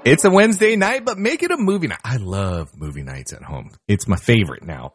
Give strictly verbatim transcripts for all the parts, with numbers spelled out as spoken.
It's a Wednesday night, but make it a movie night. I love movie nights at home. It's my favorite now.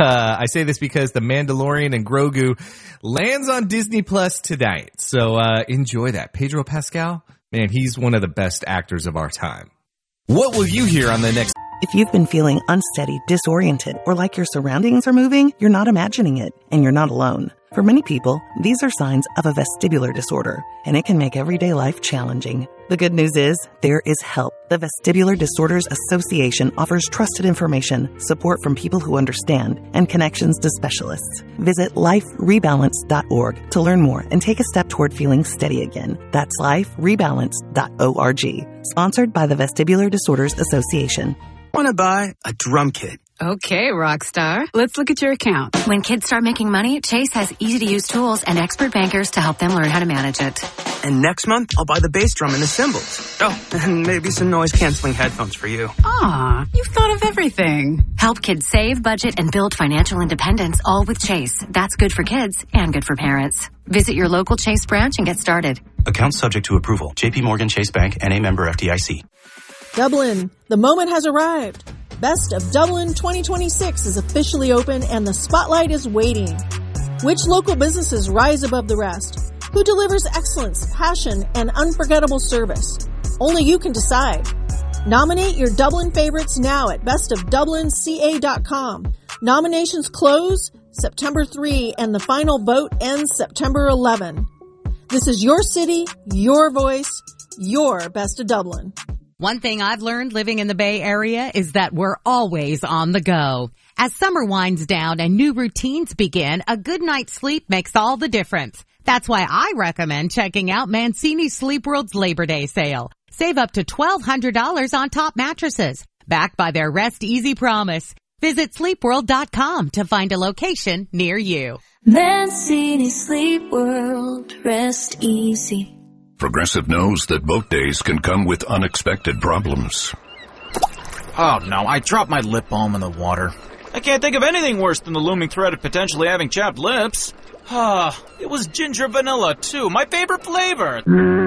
I say this because The Mandalorian and Grogu lands on Disney Plus tonight. So uh enjoy that. Pedro Pascal, man, he's one of the best actors of our time. What will you hear on the next... If you've been feeling unsteady, disoriented, or like your surroundings are moving, you're not imagining it, and you're not alone. For many people, these are signs of a vestibular disorder, and it can make everyday life challenging. The good news is, there is help. The Vestibular Disorders Association offers trusted information, support from people who understand, and connections to specialists. Visit life rebalance dot org to learn more and take a step toward feeling steady again. That's life rebalance dot org. Sponsored by the Vestibular Disorders Association. Want to buy a drum kit? Okay, Rockstar. Let's look at your account. When kids start making money, Chase has easy-to-use tools and expert bankers to help them learn how to manage it. And next month, I'll buy the bass drum and the cymbals. Oh, and maybe some noise-canceling headphones for you. Aw, you've thought of everything. Help kids save, budget, and build financial independence, all with Chase. That's good for kids and good for parents. Visit your local Chase branch and get started. Account subject to approval. J P Morgan Chase Bank, N A member F D I C. Dublin, the moment has arrived. Best of Dublin twenty twenty-six is officially open and the spotlight is waiting. Which local businesses rise above the rest? Who delivers excellence, passion, and unforgettable service? Only you can decide. Nominate your Dublin favorites now at best of dublin c a dot com. Nominations close September third and the final vote ends September eleventh. This is your city, your voice, your Best of Dublin. One thing I've learned living in the Bay Area is that we're always on the go. As summer winds down and new routines begin, a good night's sleep makes all the difference. That's why I recommend checking out Mancini Sleep World's Labor Day sale. Save up to twelve hundred dollars on top mattresses, backed by their Rest Easy promise. Visit sleep world dot com to find a location near you. Mancini Sleep World, rest easy. Progressive knows that boat days can come with unexpected problems. Oh no, I dropped my lip balm in the water. I can't think of anything worse than the looming threat of potentially having chapped lips. Ah, it was ginger vanilla too, my favorite flavor.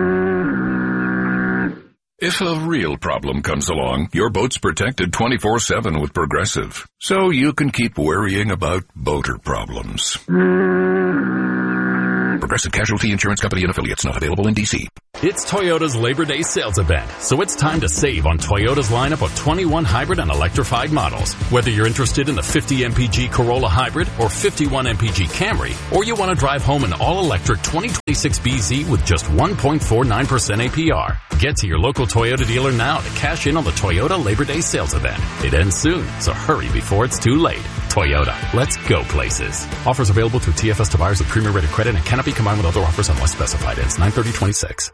If a real problem comes along, your boat's protected twenty-four seven with Progressive, so you can keep worrying about boater problems. Progressive Casualty Insurance Company and Affiliates, not available in D C. It's Toyota's Labor Day sales event, so it's time to save on Toyota's lineup of twenty-one hybrid and electrified models. Whether you're interested in the fifty M P G Corolla Hybrid or fifty-one M P G Camry, or you want to drive home an all-electric twenty twenty-six B Z with just one point four nine percent A P R. Get to your local Toyota dealer now to cash in on the Toyota Labor Day sales event. It ends soon, so hurry before it's too late. Toyota, let's go places. Offers available through T F S to buyers with premier rated credit and cannot be combined with other offers unless specified. Ends nine thirty twenty-six.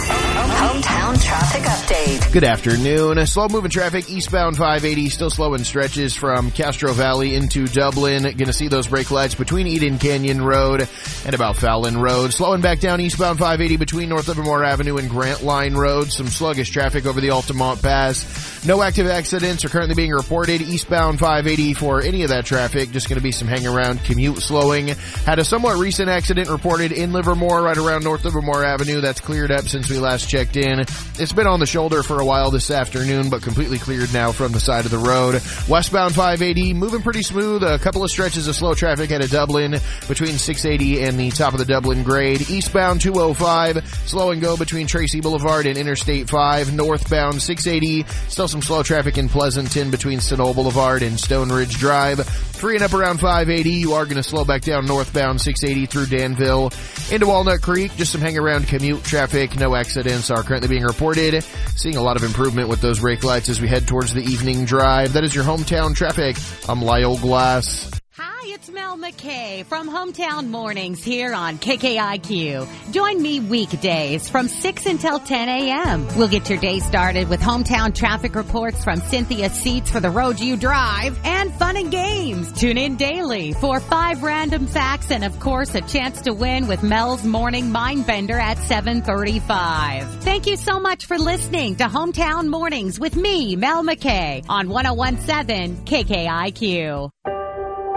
Hometown traffic update. Good afternoon. Slow moving traffic eastbound five eighty, still slow in stretches from Castro Valley into Dublin. Going to see those brake lights between Eden Canyon Road and about Fallon Road. Slowing back down eastbound five eighty between North Livermore Avenue and Grant Line Road. Some sluggish traffic over the Altamont Pass. No active accidents are currently being reported eastbound five eighty for any of that traffic. Just going to be some hang around commute slowing. Had a somewhat recent accident reported in Livermore right around North Livermore Avenue. That's cleared up since we last checked in. It's been on the shoulder for a while this afternoon, but completely cleared now from the side of the road. Westbound five eighty, moving pretty smooth. A couple of stretches of slow traffic out of Dublin between six eighty and the top of the Dublin grade. Eastbound two oh five, slow and go between Tracy Boulevard and Interstate five. Northbound six eighty, still some slow traffic in Pleasanton between Stenow Boulevard and Stone Ridge Drive. Freeing up around five eighty, you are going to slow back down northbound six eighty through Danville into Walnut Creek. Just some hang around commute traffic. No accidents are currently being reported. Seeing a lot of improvement with those brake lights as we head towards the evening drive. That is your hometown traffic. I'm Lyle Glass. Hi, it's Mel McKay from Hometown Mornings here on K K I Q. Join me weekdays from six until ten a.m. We'll get your day started with hometown traffic reports from Cynthia Seats for the road you drive and fun and games. Tune in daily for five random facts and, of course, a chance to win with Mel's Morning Mindbender at seven thirty-five. Thank you so much for listening to Hometown Mornings with me, Mel McKay, on one oh one point seven K K I Q.